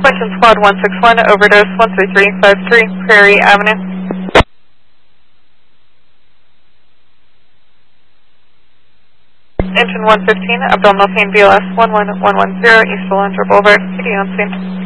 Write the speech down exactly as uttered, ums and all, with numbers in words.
Quentin Squad one six one, overdose one three three five three, Prairie Avenue. Engine one fifteen, abdominal pain B L S one one one one zero, East Alondra Boulevard, City on scene.